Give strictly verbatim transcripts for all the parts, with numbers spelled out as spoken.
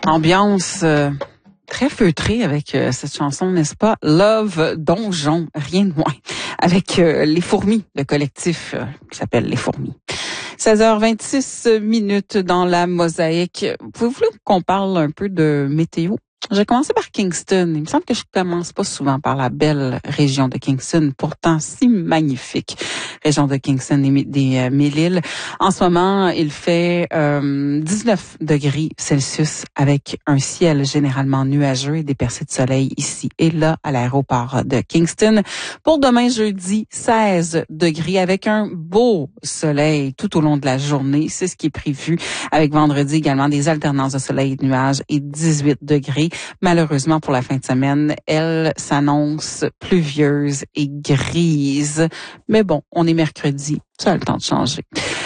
Ambiance euh, très feutrée avec euh, cette chanson, n'est-ce pas? Love Donjon, rien de moins. Avec euh, Les Fourmis, le collectif euh, qui s'appelle Les Fourmis. seize heures vingt-six minutes dans la mosaïque. Pouvez-vous qu'on parle un peu de météo? Je vais commencer par Kingston. Il me semble que je commence pas souvent par la belle région de Kingston, pourtant si magnifique. Région de Kingston et des euh, Mille-Îles. En ce moment, il fait euh, dix-neuf degrés Celsius avec un ciel généralement nuageux et des percées de soleil ici et là à l'aéroport de Kingston. Pour demain jeudi, seize degrés avec un beau soleil tout au long de la journée. C'est ce qui est prévu. Avec vendredi également des alternances de soleil et de nuages et dix-huit degrés. Malheureusement, pour la fin de semaine, elle s'annonce pluvieuse et grise. Mais bon, on est mercredi, ça a le temps de changer.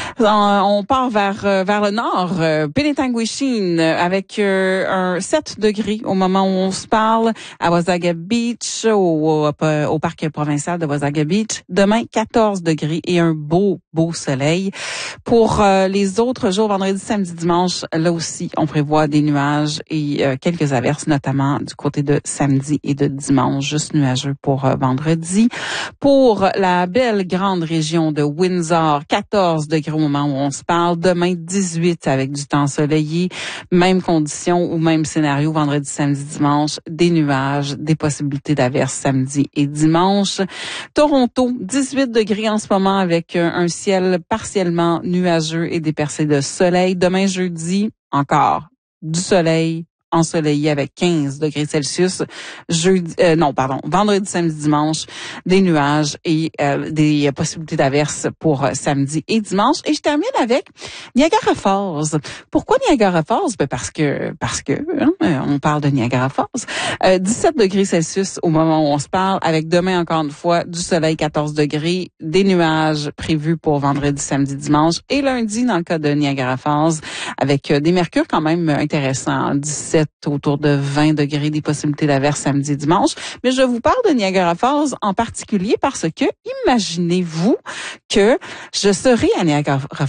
On part vers vers le nord, Penetanguishene, avec euh, un sept degrés au moment où on se parle, à Wasaga Beach, au, au, au parc provincial de Wasaga Beach. Demain, quatorze degrés et un beau, beau soleil. Pour euh, les autres jours, vendredi, samedi, dimanche, là aussi, on prévoit des nuages et euh, quelques averses, notamment du côté de samedi et de dimanche, juste nuageux pour euh, vendredi. Pour la belle grande région de Windsor, quatorze degrés au moment où on se parle. Demain, dix-huit avec du temps ensoleillé. Même condition ou même scénario vendredi, samedi, dimanche. Des nuages, des possibilités d'averses samedi et dimanche. Toronto, dix-huit degrés en ce moment avec un ciel partiellement nuageux et des percées de soleil. Demain, jeudi, encore du soleil, ensoleillé avec quinze degrés Celsius. Jeudi, euh, non, pardon, vendredi, samedi, dimanche, des nuages et euh, des possibilités d'averses pour euh, samedi et dimanche. Et je termine avec Niagara Falls. Pourquoi Niagara Falls? Ben parce que, parce que, hein, on parle de Niagara Falls. Euh, dix-sept degrés Celsius au moment où on se parle, avec demain encore une fois du soleil, quatorze degrés, des nuages prévus pour vendredi, samedi, dimanche et lundi dans le cas de Niagara Falls, avec euh, des mercures quand même intéressants, dix-sept autour de vingt degrés, des possibilités d'averses samedi et dimanche. Mais je vous parle de Niagara Falls en particulier parce que imaginez-vous que je serai à Niagara